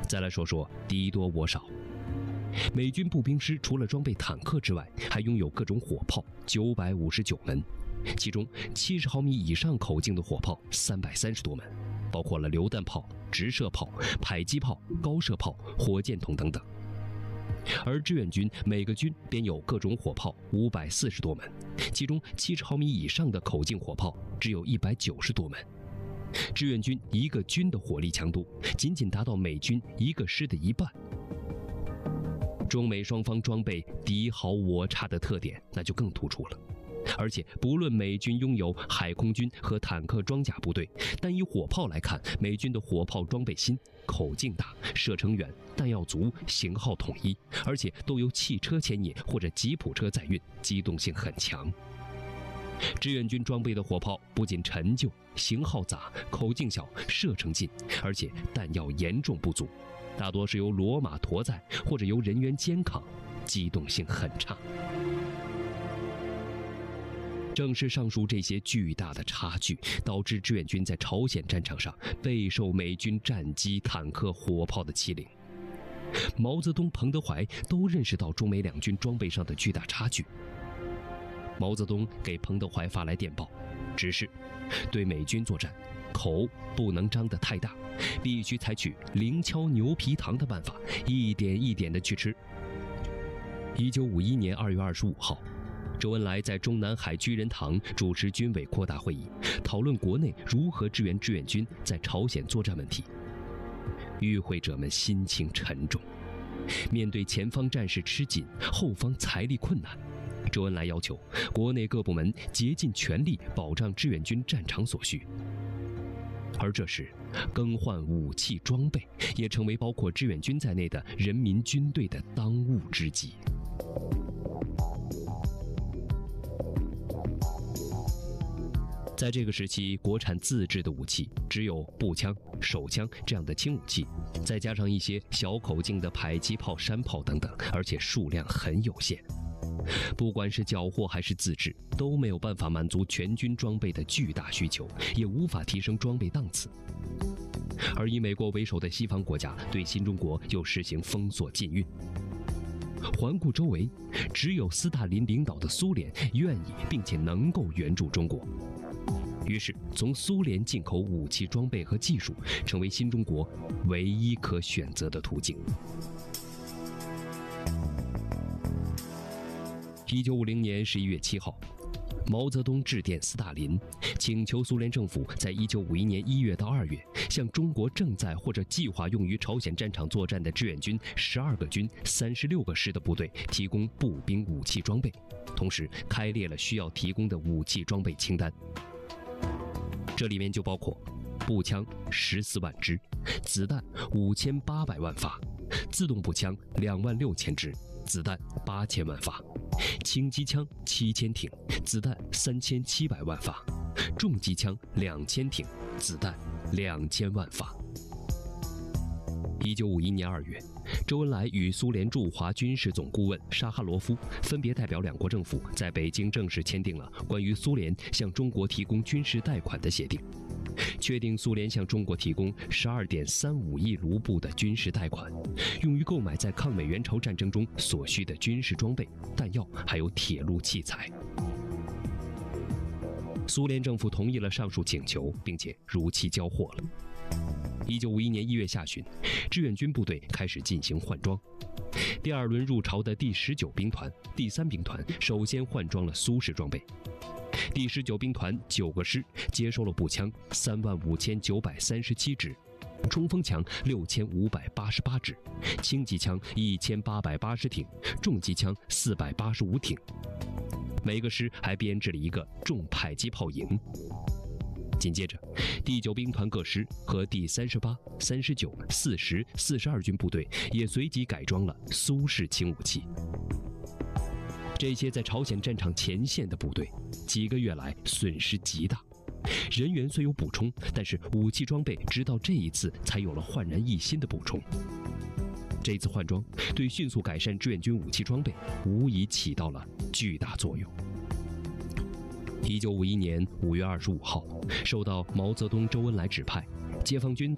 再来说说敌多我少。美军步兵师除了装备坦克之外，还拥有各种火炮959门，其中70毫米以上口径的火炮330多门，包括了榴弹炮、直射炮、迫击炮、高射炮、火箭筒等等。而志愿军每个军编有各种火炮540多门，其中70毫米以上的口径火炮只有190多门。志愿军一个军的火力强度仅仅达到美军一个师的一半。中美双方装备敌豪我差的特点那就更突出了。而且不论美军拥有海空军和坦克装甲部队，但以火炮来看，美军的火炮装备新，口径大，射程远，弹药足，型号统一，而且都由汽车牵引或者吉普车载运，机动性很强。志愿军装备的火炮不仅陈旧，型号杂，口径小，射程近，而且弹药严重不足，大多是由骡马驮载或者由人员肩扛，机动性很差。正是上述这些巨大的差距，导致志愿军在朝鲜战场上备受美军战机、坦克、火炮的欺凌。毛泽东、彭德怀都认识到中美两军装备上的巨大差距。毛泽东给彭德怀发来电报，指示对美军作战，口不能张得太大，必须采取零敲牛皮糖的办法，一点一点地去吃。1951年2月25号，周恩来在中南海居仁堂主持军委扩大会议，讨论国内如何支援志愿军在朝鲜作战问题。与会者们心情沉重，面对前方战事吃紧，后方财力困难，周恩来要求国内各部门竭尽全力保障志愿军战场所需。而这时，更换武器装备也成为包括志愿军在内的人民军队的当务之急。在这个时期，国产自制的武器只有步枪、手枪这样的轻武器，再加上一些小口径的迫击炮、山炮等等，而且数量很有限。不管是缴获还是自制，都没有办法满足全军装备的巨大需求，也无法提升装备档次。而以美国为首的西方国家对新中国又实行封锁禁运。环顾周围，只有斯大林领导的苏联愿意并且能够援助中国。于是，从苏联进口武器装备和技术，成为新中国唯一可选择的途径。1950年11月7号，毛泽东致电斯大林，请求苏联政府在1951年1月到2月，向中国正在或者计划用于朝鲜战场作战的志愿军12个军、36个师的部队提供步兵武器装备，同时开列了需要提供的武器装备清单。这里面就包括步枪14万支，子弹5800万发，自动步枪26000支，子弹8000万发，轻机枪7000挺，子弹3700万发，重机枪2000挺，子弹2000万发。1951年2月，周恩来与苏联驻华军事总顾问沙哈罗夫分别代表两国政府在北京正式签订了关于苏联向中国提供军事贷款的协定，确定苏联向中国提供12.35亿卢布的军事贷款，用于购买在抗美援朝战争中所需的军事装备、弹药，还有铁路器材。苏联政府同意了上述请求，并且如期交货了。1951年1月下旬，志愿军部队开始进行换装。第二轮入朝的第19兵团、第3兵团首先换装了苏式装备。第19兵团9个师接收了步枪35937支，冲锋枪6588支，轻机枪1880挺，重机枪485挺。每个师还编制了一个重迫击炮营。紧接着，第9兵团各师和第38、39、40、42军部队也随即改装了苏式轻武器。这些在朝鲜战场前线的部队，几个月来损失极大，人员虽有补充，但是武器装备直到这一次才有了焕然一新的补充。这次换装对迅速改善志愿军武器装备无疑起到了巨大作用。1951年5月25号，受到毛泽东、周恩来指派，解放军